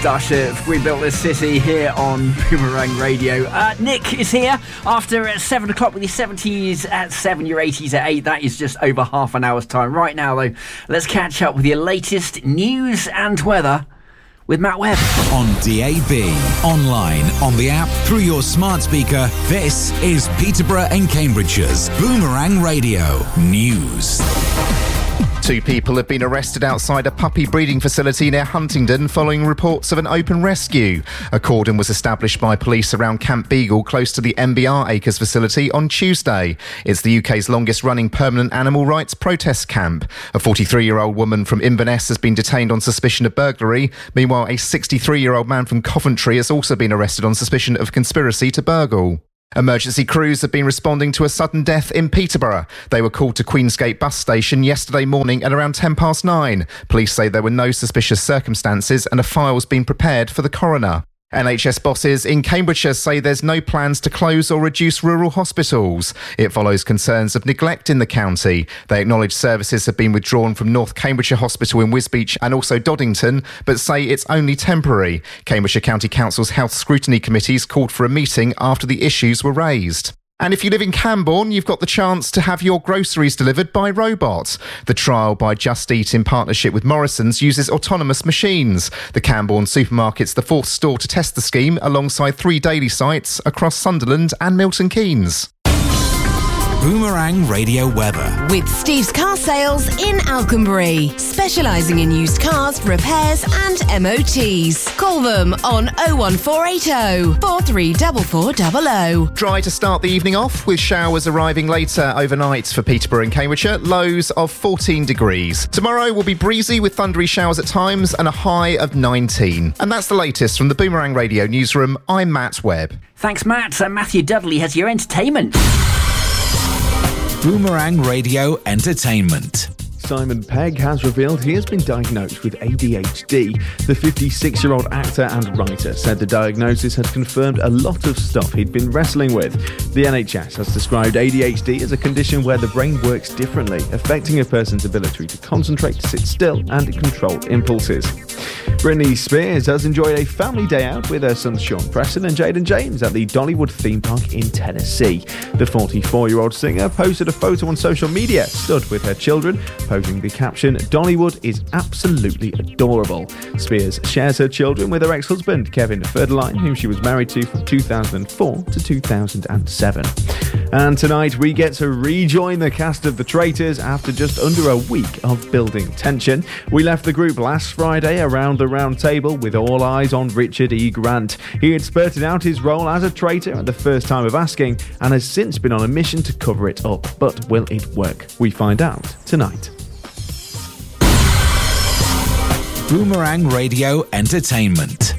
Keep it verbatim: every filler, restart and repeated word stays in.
Starship, we built this city here on Boomerang Radio. Uh, Nick is here after uh, seven o'clock with your seventies at seven, your eighties at eight. That is just over half an hour's time. Right now, though, let's catch up with your latest news and weather with Matt Webb. On D A B, online, on the app, through your smart speaker, this is Peterborough and Cambridgeshire's Boomerang Radio News. Two people have been arrested outside a puppy breeding facility near Huntingdon following reports of an open rescue. A cordon was established by police around Camp Beagle close to the M B R Acres facility on Tuesday. It's the U K's longest running permanent animal rights protest camp. A forty-three-year-old woman from Inverness has been detained on suspicion of burglary. Meanwhile, a sixty-three-year-old man from Coventry has also been arrested on suspicion of conspiracy to burgle. Emergency crews have been responding to a sudden death in Peterborough. They were called to Queensgate bus station yesterday morning at around ten past nine. Police say there were no suspicious circumstances and a file's been prepared for the coroner. N H S bosses in Cambridgeshire say there's no plans to close or reduce rural hospitals. It follows concerns of neglect in the county. They acknowledge services have been withdrawn from North Cambridgeshire Hospital in Wisbech and also Doddington, but say it's only temporary. Cambridgeshire County Council's Health Scrutiny Committees called for a meeting after the issues were raised. And if you live in Camborne, you've got the chance to have your groceries delivered by robot. The trial by Just Eat in partnership with Morrison's uses autonomous machines. The Camborne supermarket's the fourth store to test the scheme alongside three daily sites across Sunderland and Milton Keynes. Boomerang Radio weather. With Steve's Car Sales in Alconbury, specialising in used cars, repairs and M O Ts. Call them on oh one four eight oh, four three four four zero zero. Dry to start the evening off, with showers arriving later overnight for Peterborough and Cambridgeshire, lows of fourteen degrees. Tomorrow will be breezy with thundery showers at times and a high of nineteen. And that's the latest from the Boomerang Radio newsroom. I'm Matt Webb. Thanks, Matt. Uh, Matthew Dudley has your entertainment. Boomerang Radio Entertainment. Simon Pegg has revealed he has been diagnosed with A D H D. The fifty-six-year-old actor and writer said the diagnosis had confirmed a lot of stuff he'd been wrestling with. The N H S has described A D H D as a condition where the brain works differently, affecting a person's ability to concentrate, sit still, and control impulses. Britney Spears has enjoyed a family day out with her sons Sean Preston and Jaden James at the Dollywood theme park in Tennessee. The forty-four-year-old singer posted a photo on social media, stood with her children, posing the caption, "Dollywood is absolutely adorable." Spears shares her children with her ex-husband, Kevin Federline, whom she was married to from two thousand four to two thousand seven. And tonight we get to rejoin the cast of The Traitors after just under a week of building tension. We left the group last Friday around the round table with all eyes on Richard E. Grant. He had spurted out his role as a traitor at the first time of asking and has since been on a mission to cover it up. But will it work? We find out tonight. Boomerang Radio Entertainment.